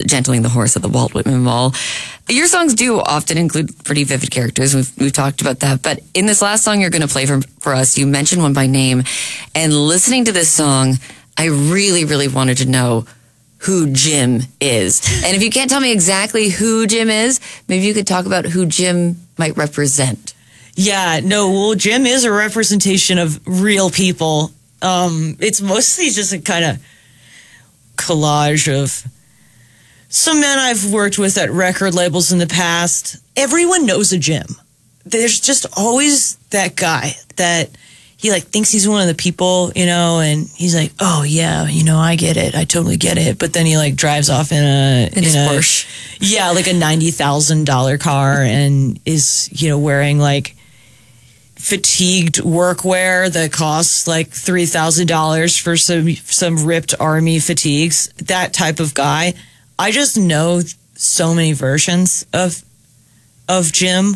Gentling the Horse at the Walt Whitman Mall. Your songs do often include pretty vivid characters. We've talked about that. But in this last song you're going to play for us, you mentioned one by name. And listening to this song, I really, really wanted to know who Jim is. And if you can't tell me exactly who Jim is, maybe you could talk about who Jim might represent. Yeah, no, well, Jim is a representation of real people. It's mostly just a kind of collage of some men I've worked with at record labels in the past. Everyone knows a Jim. There's just always that guy that he like thinks he's one of the people, you know, and he's like, oh yeah, you know, I get it. I totally get it. But then he like drives off in a Porsche. Yeah, like a $90,000 car and is, you know, wearing like fatigued workwear that costs like $3,000 for some ripped army fatigues. That type of guy. I just know so many versions of Jim.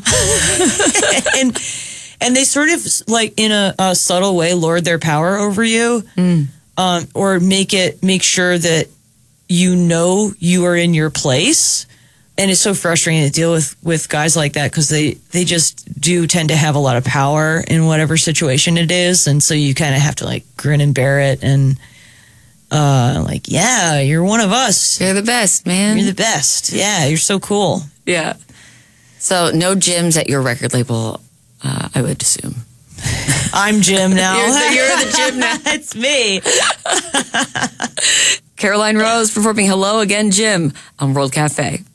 and they sort of like in a subtle way lord their power over you. Or make sure that you know you are in your place. And it's so frustrating to deal with guys like that because they just do tend to have a lot of power in whatever situation it is. And so you kind of have to like grin and bear it and like, yeah, you're one of us. You're the best, man. You're the best. Yeah, you're so cool. Yeah. So no Jims at your record label, I would assume. I'm Jim now. You're the Jim now. It's me. Caroline Rose performing Hello Again, Jim on World Cafe.